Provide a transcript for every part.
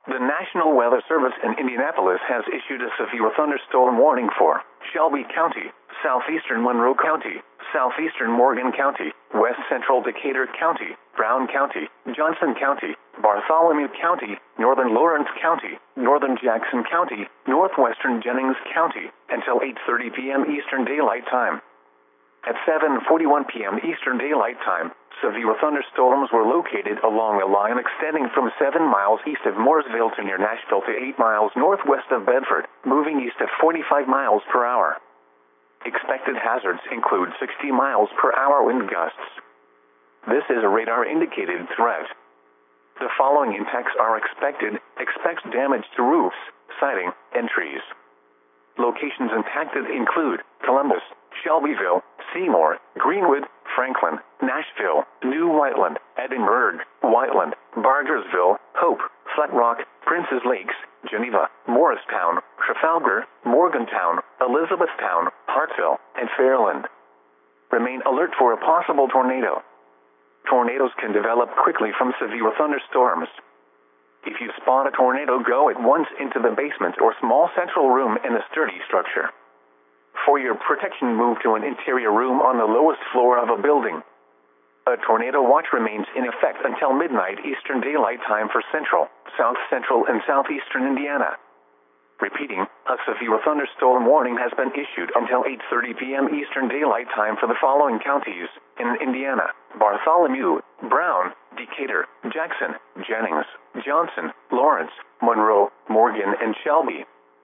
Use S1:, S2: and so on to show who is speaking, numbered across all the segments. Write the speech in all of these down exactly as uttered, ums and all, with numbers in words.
S1: The National Weather Service in Indianapolis has issued a severe thunderstorm warning for Shelby County, southeastern Monroe County, southeastern Morgan County, west central Decatur County, Brown County, Johnson County, Bartholomew County, northern Lawrence County, northern Jackson County, northwestern Jennings County, until eight thirty p m Eastern Daylight Time. At seven forty-one p m Eastern Daylight Time, severe thunderstorms were located along a line extending from seven miles east of Mooresville to near Nashville to eight miles northwest of Bedford, moving east at forty-five miles per hour. Expected hazards include sixty miles per hour wind gusts. This is a radar-indicated threat. The following impacts are expected. Expect damage to roofs, siding, and trees. Locations impacted include Columbus, Shelbyville, Seymour, Greenwood, Franklin, Nashville, New Whiteland, Edinburgh, Whiteland, Bargersville, Hope, Flat Rock, Princes Lakes, Geneva, Morristown, Trafalgar, Morgantown, Elizabethtown, Hartsville, and Fairland. Remain alert for a possible tornado. Tornadoes can develop quickly from severe thunderstorms. If you spot a tornado, go at once into the basement or small central room in a sturdy structure. For your protection, move to an interior room on the lowest floor of a building. A tornado watch remains in effect until midnight Eastern Daylight Time for central, south central, and southeastern Indiana. Repeating, a severe thunderstorm warning has been issued until eight thirty p m Eastern Daylight Time for the following counties in Indiana: Bartholomew, Brown, Decatur, Jackson, Jennings, Johnson, Lawrence, Monroe, Morgan, and Shelby.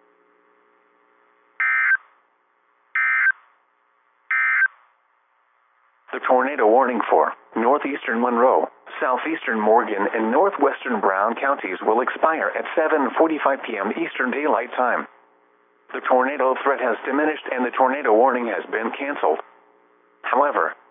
S1: The tornado warning for northeastern Monroe, southeastern Morgan, and northwestern Brown counties will expire at seven forty-five p m Eastern Daylight Time. The tornado threat has diminished and the tornado warning has been canceled. However,